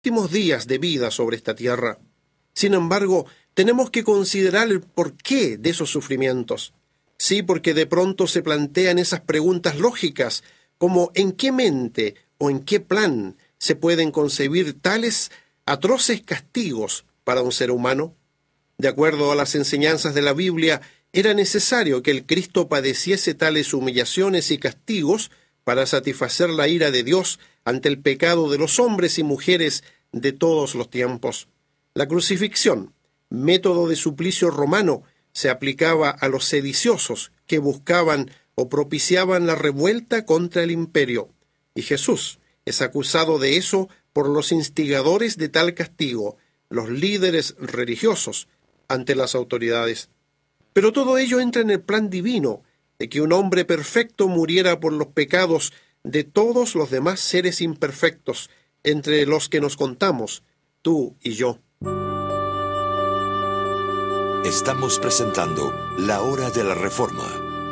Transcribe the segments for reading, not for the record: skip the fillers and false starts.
últimos días de vida sobre esta tierra. Sin embargo, tenemos que considerar el porqué de esos sufrimientos. Sí, porque de pronto se plantean esas preguntas lógicas, como ¿en qué mente o en qué plan se pueden concebir tales atroces castigos para un ser humano? De acuerdo a las enseñanzas de la Biblia, era necesario que el Cristo padeciese tales humillaciones y castigos para satisfacer la ira de Dios ante el pecado de los hombres y mujeres de todos los tiempos. La crucifixión, método de suplicio romano, se aplicaba a los sediciosos que buscaban o propiciaban la revuelta contra el imperio, y Jesús es acusado de eso por los instigadores de tal castigo, los líderes religiosos, ante las autoridades. Pero todo ello entra en el plan divino, de que un hombre perfecto muriera por los pecados de todos los demás seres imperfectos, entre los que nos contamos, tú y yo. Estamos presentando La Hora de la Reforma.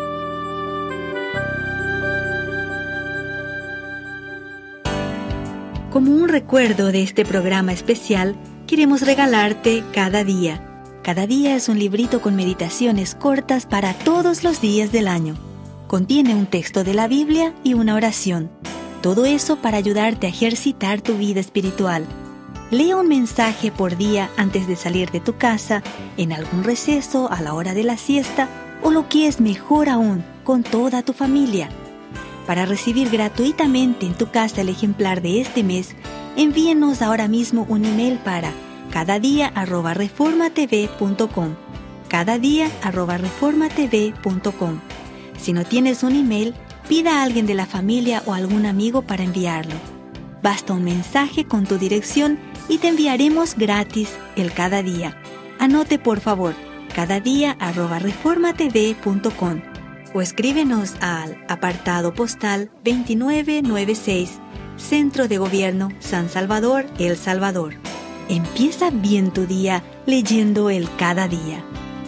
Como un recuerdo de este programa especial, queremos regalarte Cada Día. Cada Día es un librito con meditaciones cortas para todos los días del año. Contiene un texto de la Biblia y una oración. Todo eso para ayudarte a ejercitar tu vida espiritual. Lea un mensaje por día antes de salir de tu casa, en algún receso, a la hora de la siesta, o lo que es mejor aún, con toda tu familia. Para recibir gratuitamente en tu casa el ejemplar de este mes, envíenos ahora mismo un email para cadadia@reformatv.com. cadadia@reformatv.com. Si no tienes un email, pida a alguien de la familia o algún amigo para enviarlo. Basta un mensaje con tu dirección y te enviaremos gratis el Cada Día. Anote por favor, cadadia@reformatv.com o escríbenos al apartado postal 2996, Centro de Gobierno San Salvador, El Salvador. Empieza bien tu día leyendo el Cada Día.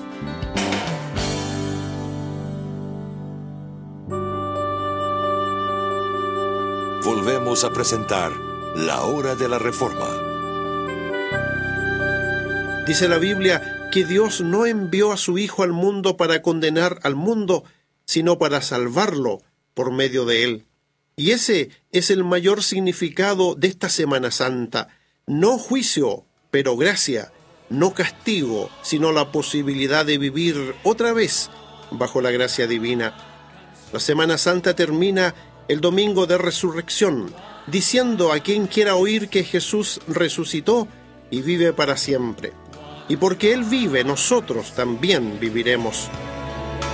Volvemos a presentar La Hora de la Reforma. Dice la Biblia que Dios no envió a su Hijo al mundo para condenar al mundo, sino para salvarlo por medio de él. Y ese es el mayor significado de esta Semana Santa. No juicio, pero gracia. No castigo, sino la posibilidad de vivir otra vez bajo la gracia divina. La Semana Santa termina el domingo de resurrección, diciendo a quien quiera oír que Jesús resucitó y vive para siempre. Y porque Él vive, nosotros también viviremos.